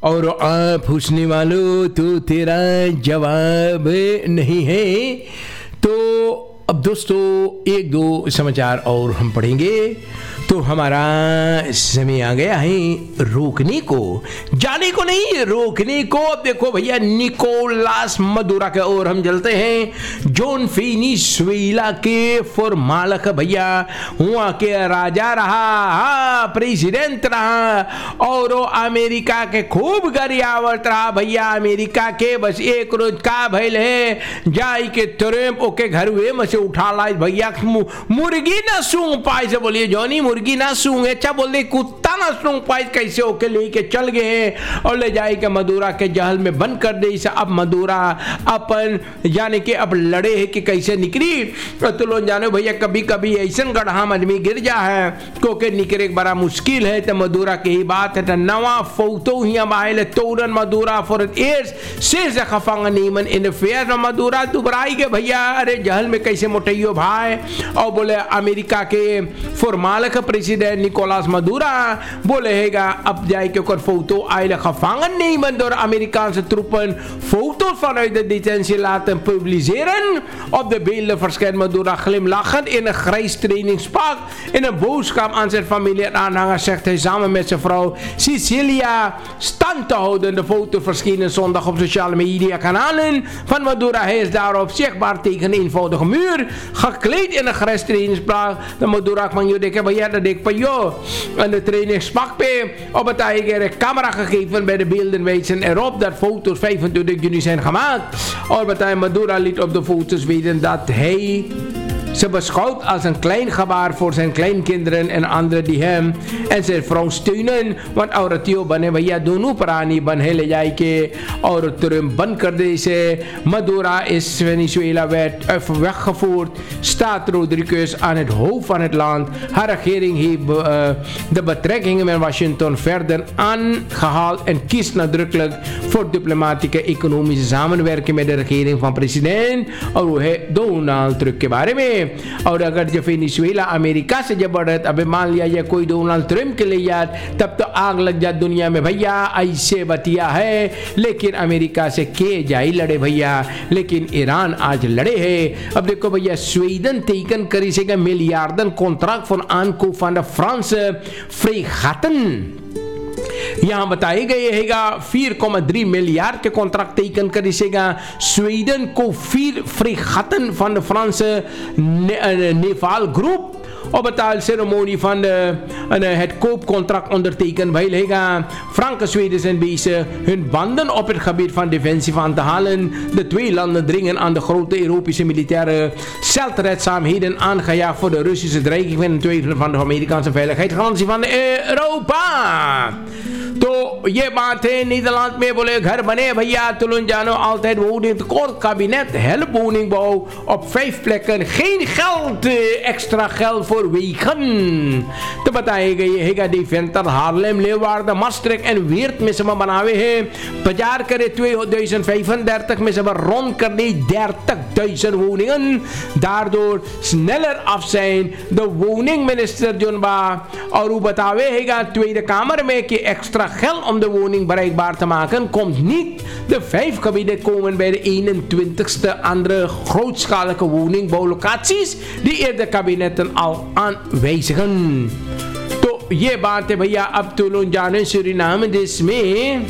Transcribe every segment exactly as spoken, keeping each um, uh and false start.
और आप पूछने वालों तो तेरा जवाब नहीं है। तो अब दोस्तों एक दो समाचार और हम पढ़ेंगे। तो हमारा समय आ गया है रोकने को, जाने को नहीं, रोकने को। अब देखो भैया, निकोलास मदुरा के और हम चलते हैं। जोन वेनेजुएला के फॉर्मालक भैया, वहाँ के राजा रहा, हाँ प्रेसिडेंट रहा, और अमेरिका के खूब गरियावत रहा भैया। अमेरिका के बस एक रोज का भइल है, जाई के तुरंत ओके घर हुए में से उठा लाई भैया। मुर्गी ना सूंघ पाए से बोलिए जॉनी, मुर्गी ना सूंघे, अच्छा बोल दे कुत्ता ना सूंघ पाए, कैसे ओके लेके चल गए हैं और ले जाए के मदुरा के जहल में बंद कर दे। इसे अब मदुरा अपन जाने के अब लड़े है कि कैसे निकली। तो लोग जानो भैया, कभी कभी ऐसा गड्ढा में आदमी गिर जा है क्योंकि निकले बड़ा मुश्किल है। तो मदुरा की ही बात है। तो नवा फोटो ही हम आए तोरन मदुरा फॉर एयर्स से खफांग नीमन इन फेयर मदुरा दुबराई के भैया, अरे जहल में कैसे मोटइयो भाई। और बोले अमेरिका के फॉर्मालक प्रेसिडेंट निकोलास मदुरा बोले हैगा अब जाए के ओकर फोटो आइले खफांगन नहीं बंद और अमेरिका से truppen foto's vanuit de detentie laten publiceren op de beelden verschijnt Maduro glimlachend in een grijs trainingspak. In een boodschap aan zijn familie en aanhangers zegt hij samen met zijn vrouw Cecilia stand te houden. De foto verscheen zondag op sociale media kanalen van Maduro. Hij is daarop zichtbaar tegen een eenvoudige muur gekleed in een grijs trainingspak. De Maduro van je denken bij dat ik van jou en de trainingspak op het eigen camera gegeven bij de beelden wijzen erop dat foto's vijfentwintig juni zijn gemaakt. Orbitijn Maduro liet op de foto's weten dat hij ze beschouwt als een klein gebaar voor zijn kleinkinderen en anderen die hem en zijn vrouw steunen. Want औरतियों बने भैया दोनों प्राणी बने ले जाए के और तुरंत बंद कर दे इसे Maduro is Venezuela werd weggevoerd. Staat Rodriguez aan het hoofd van het land. Haar regering heeft uh, de betrekkingen met Washington verder aangehaald en kiest nadrukkelijk voor diplomatieke economische samenwerking met de regering van president और वो है Donald Trump के बारे में। और अगर जब Venezuela America से जब बढ़त अबे मान लिया ये कोई डोनाल्ड ट्रम्प के लिए याद तब तो आग लग जाए दुनिया में भैया, ऐसे बतिया है। लेकिन अमेरिका से के जाई लड़े भैया, लेकिन ईरान आज लड़े है। अब देखो भैया, स्वीडन teken करी सेगा मिलियार्डन contract for aankoop van de Franse fregatten। यहाँ बताए गए हैगा vier komma drie miljard के कॉन्ट्रैक्ट टेकन करेगा स्वीडन को vier fregatten van de Franse Naval Groep op het ceremonie van de, uh, het koopcontract ondertekend bij Lega. Frank en Zweden zijn bezig hun banden op het gebied van defensie van te halen. De twee landen dringen aan de grote Europese militaire zeldredzaamheden aangejaagd voor de Russische dreiging van het tweede van de Amerikaanse veiligheidsgarantie van Europa. तो ये बात है Netherlands में बोले घर बने भैया तुलन जानो altijd woning tekort kabinet help woningbouw op vijf plekken geen geld extra geld voor wegen तो बताए गए हैगा डिफेंटर हार्लेम लेवार्ड maastricht en Weert में सब बनावे हैं बाजार करे tweeduizend vijfendertig में सब rond कर दी dertigduizend woningen daardoor sneller af zijn de woningminister John Ba और वो बतावे हैगा tweede kamer में कि extra geld om de woning bereikbaar te maken komt niet. De vijf gebieden komen bij de eenentwintigste andere grootschalige woningbouwlocaties die eerder kabinetten al aanwijzigen. तो ये बात है भैया अब तो लोग जाने सूरीनाम देश में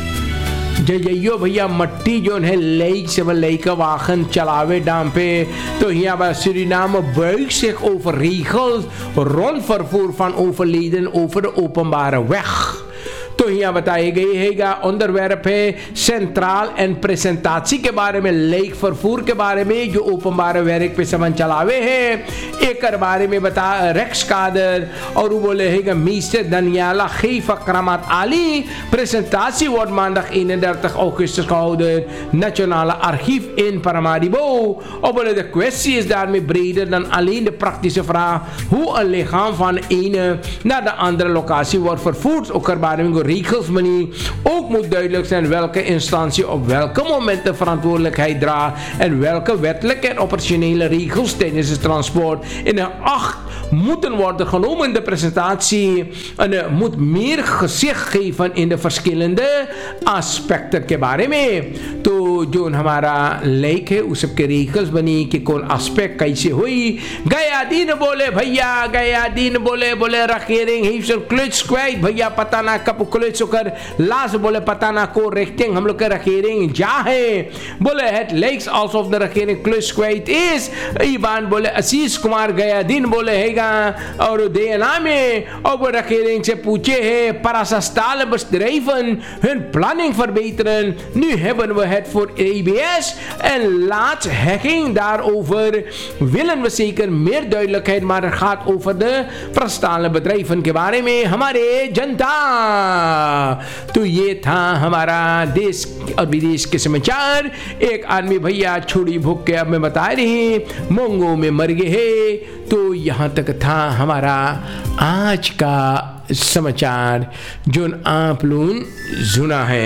जइयो भैया मट्टी जो है लेक से लेक वाहन चलावे डाम पे तो यहाँ bij Suriname buigt zich over regels rond vervoer van overleden over de openbare weg. तो यहाँ बताई गई हैगा onderwerp है सेंट्रल एंड प्रेजेंटाची के बारे में लेक फरफूर के बारे में जो ओपनबारे werk पे समन चलावे है एक बारे में बता रेक्स कादर और वो बोले हैगा mister Daniela Geef Kramat Ali presentatie wordt maandag eenendertig augustus gehouden Nationale Archief in Paramaribo. Op de kwestie is daarmee breder dan alleen de praktische vraag hoe een lichaam van de ene naar de andere locatie wordt vervoerd. Ook er baरे में regelsmanie. Ook moet duidelijk zijn welke instantie op welke moment de verantwoordelijkheid draagt en welke wettelijke en operationele regels tijdens het transport in de acht moeten worden genomen in de presentatie. En uh, moet meer gezicht geven in de verschillende aspecten के बारे में. तो जो हमारा लेख है उस सबके रेगल्स बनी कि कौन एस्पेक्ट कैसे हुई. गया दिन बोले भैया, गया दिन बोले बोले रखेरिंग हिफ्सर क्लच क्वाइट भैया पता ना कब क्लच होकर लास्ट बोले पता ना को रेक्टिंग हम लोग के रखेरिंग जा है बोले head legs also of the रखेरिंग clutch quite is Ivan बोले आशीष कुमार गया दिन बोले हैगा और देना में और वो रखेरिंग से पूछे है para's stalen bedrijven hun planning verbeteren. Nu hebben we het voor E B S en laat hacking daarover willen we zeker meer duidelijkheid, maar het gaat over de प्रस्तावना bedrijven के बारे में हमारे जनता. तो ये था हमारा देश और विदेश के समाचार. एक आदमी भैया छोड़ी भूख के अब में बता रहे मोंगो में मर गए हैं. तो यहाँ तक था हमारा आज का समाचार जो आप लोग सुना है.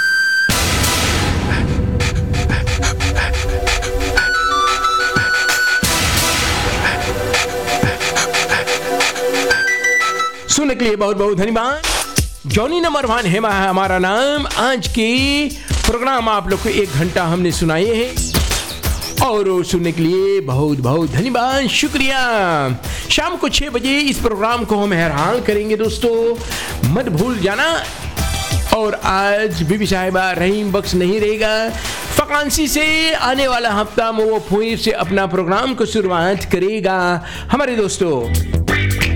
सुनने के लिए बहुत बहुत धन्यवाद. जॉनी नंबर वन है हमारा नाम. आज के प्रोग्राम आप लोग को एक घंटा हमने सुनाए हैं और सुनने के लिए बहुत बहुत धन्यवाद, शुक्रिया. शाम को छह बजे इस प्रोग्राम को हम हैरान करेंगे दोस्तों, मत भूल जाना. और आज बीबी साहिबा रहीम बख्श नहीं रहेगा. फ्रांसी से आने वाला हफ्ता में वो फिर से अपना प्रोग्राम को शुरुआत करेगा. हमारे दोस्तों